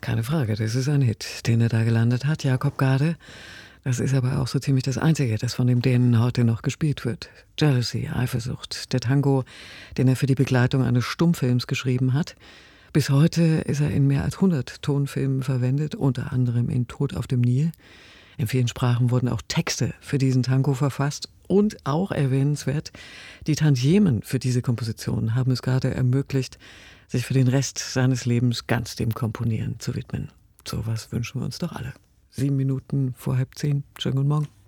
keine Frage, das ist ein Hit, den er da gelandet hat, Jakob Gade. Das ist aber auch so ziemlich das Einzige, das von dem Dänen heute noch gespielt wird. Jealousy, Eifersucht, der Tango, den er für die Begleitung eines Stummfilms geschrieben hat. Bis heute ist er in mehr als 100 Tonfilmen verwendet, unter anderem in Tod auf dem Nil. In vielen Sprachen wurden auch Texte für diesen Tango verfasst. Und auch erwähnenswert, die Tantiemen für diese Komposition haben es Gade ermöglicht, sich für den Rest seines Lebens ganz dem Komponieren zu widmen. So was wünschen wir uns doch alle. 7 Minuten vor 9:30. Schönen guten Morgen.